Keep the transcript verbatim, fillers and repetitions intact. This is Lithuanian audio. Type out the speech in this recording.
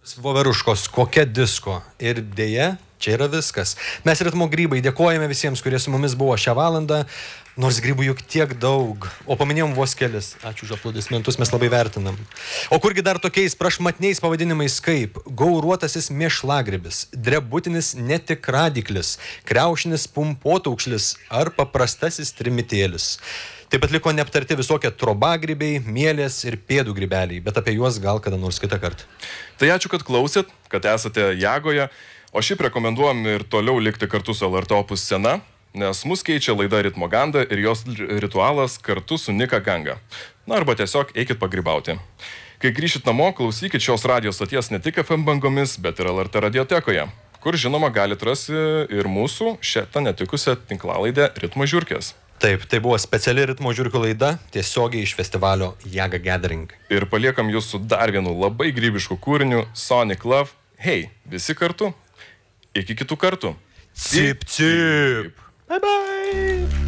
Voveruškos, kokia disko. Ir dėja, čia yra viskas. Mes Ritmo Grybai dėkojame visiems, kurie su mumis buvo šią valandą, nors grybų juk tiek daug. O paminėjom vos kelis. Ačiū už aplodismentus, mes labai vertinam. O kurgi dar tokiais prašmatniais pavadinimais kaip gauruotasis mėšlagrybis, drebutinis netikradiklis, kriaušinis pumpotaukšlis ar paprastasis trimitėlis. Taip pat liko neaptarti visokie trobagrybiai, mielės ir pėdų grybeliai, bet apie juos gal kada nors kitą kartą. Tai ačiū, kad klausėt, kad esate Jagoje, o šiaip rekomenduojam ir toliau likti kartu su L R T Opus scena, nes mus keičia laida Ritmo Ganda ir jos ritualas kartu su Nika Ganga. Na arba tiesiog eikit pagrybauti. Kai grįšit namo, klausykit šios radijos stoties ne tik F M bangomis, bet ir L R T radiotekoje, kur žinoma galit rasti ir mūsų šitą netikusią tinklalaidę Ritmo Žiurkės. Taip, tai buvo speciali Ritmo Žiurkių laida, tiesiogiai iš festivalio Jaga Gathering. Ir paliekam jūs su dar vienu labai grybišku kūriniu Sonic Love. Hei, visi kartu. Iki kitų kartų. Cip, cip. Bye bye.